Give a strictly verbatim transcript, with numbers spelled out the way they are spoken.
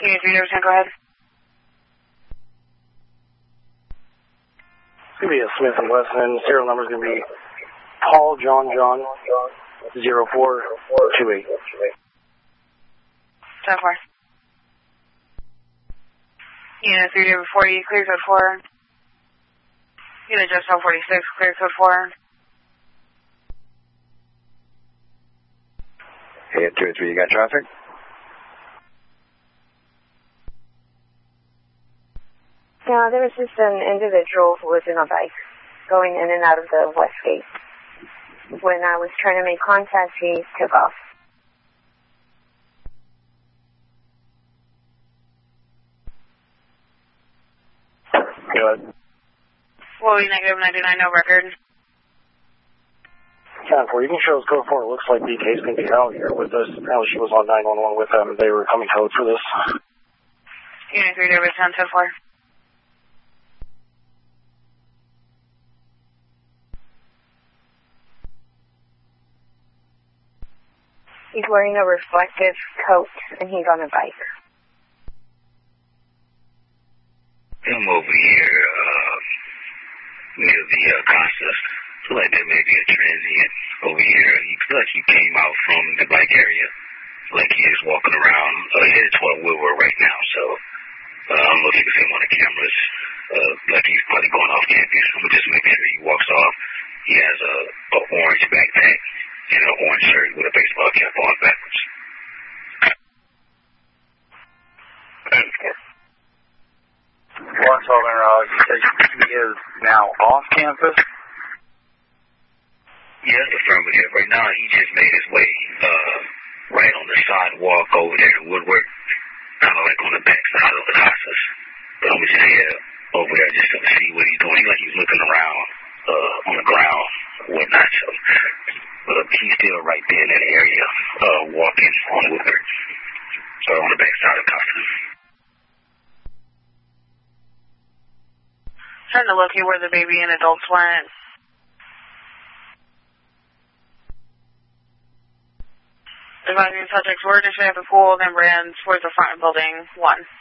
Unit three zero ten, go ahead. It's going to be a Smith and Wesson. Serial number is going to be Paul John John zero four two eight. ten four. Unit three zero forty, clear code four. Unit just L forty-six, clear code four. Hey, two three, you got traffic? Yeah, there was just an individual who was in a bike going in and out of the west gate. When I was trying to make contact, he took off. Good. Well, we negative ninety-nine, no record. ten four, you can show us code four. It looks like B K's going to be out here with us. Apparently she was on nine one one with them. They were coming code for this. Unit three zero ten, ten four. He's wearing a reflective coat, and he's on a bike. I'm over here uh, near the uh, Costas. I feel like there may be a transient over here. He feel like he came out from the bike area, like he is walking around. Uh, headed toward where we're right now, so uh, I don't know if you can see him on the cameras. Uh, like he's probably going off campus. I'm gonna just make sure he walks off. He has a, a orange backpack and an orange shirt with a baseball cap on backwards. One Southern, uh, you said he is now off campus? Yes, affirmative. Right now, he just made his way uh, right on the sidewalk over there to Woodward, kind of like on the back side of the Casas. But I'm just head over there just to see what he's doing. He like he's looking around uh, on the ground or whatnot. So, but he's still right there in that area, uh, walking on Woodward, uh, on the back side of Casas. Trying to locate where the baby and adults went. The advising subjects were initially at the pool, then ran towards the front of building one.